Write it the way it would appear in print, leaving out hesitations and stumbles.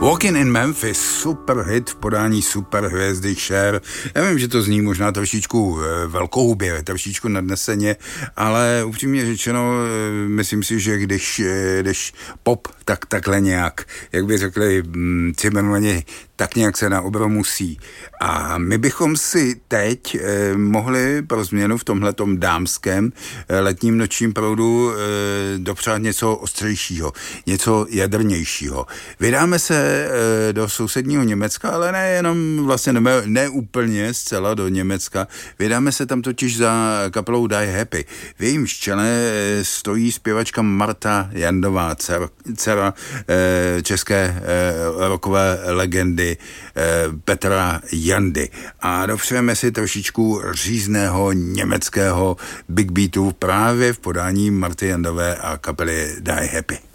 Walking in Memphis, super hit v podání super hvězdy Cher. Já vím, že to zní možná trošičku velkohubě, trošičku nadneseně, ale upřímně řečeno, myslím si, že když pop, tak takhle nějak, jak by řekli Cimrmani, tak nějak se na obro musí. A my bychom si teď mohli pro změnu v tomhletom dámském letním nočním proudu dopřát něco ostřejšího, něco jadrnějšího. Vydáme se do sousedního Německa, ale nejenom vlastně ne úplně zcela do Německa. Vydáme se tam totiž za kapelou Die Happy. V jejímž čele stojí zpěvačka Marta Jandová, dcera české rockové legendy Petra Jandy. A dopřejeme si trošičku řízného německého big beatu právě v podání Marty Jandové a kapely Die Happy.